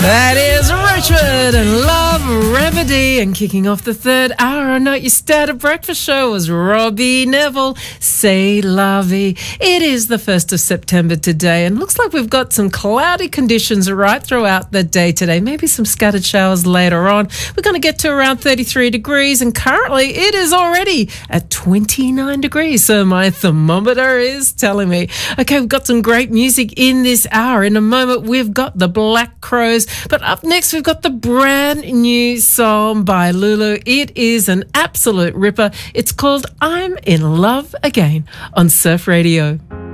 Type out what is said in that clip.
That is Richard and Love Remedy. And kicking off the third hour on Not Your Standard Breakfast Show was Robbie Neville, C'est La Vie. It is the 1st of September today, and looks like we've got some cloudy conditions right throughout the day today. Maybe some scattered showers later on. We're going to get to around 33 degrees, and currently it is already at 29 degrees. So my thermometer is telling me. Okay, we've got some great music in this hour. In a moment, we've got the Black Crows. But up next, we've got the brand new song by Lulu. It is an absolute ripper. It's called I'm in Love Again on Surf Radio.